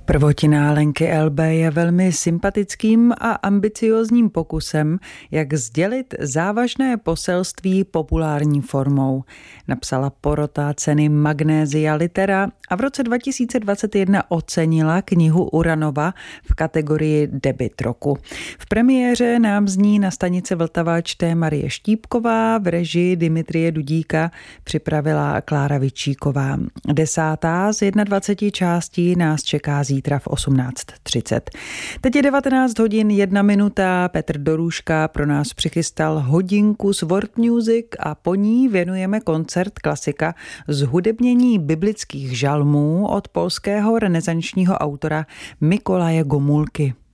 Prvotina Lenky LB je velmi sympatickým a ambiciózním pokusem, jak sdělit závažné poselství populární formou. Napsala porota ceny Magnesia Litera a v roce 2021 ocenila knihu Uranova v kategorii Debut roku. V premiéře nám zní na stanici Vltava čte Marie Štípková, v režii Dimitrie Dudíka připravila Klára Vičíková. 10. z 21 částí nás čeká zítra v 18:30. Teď je 19 hodin 1 minuta. Petr Dorůška pro nás přichystal hodinku z World Music a po ní věnujeme koncert klasika zhudebnění biblických žalmů od polského renesančního autora Mikolaje Gomulky.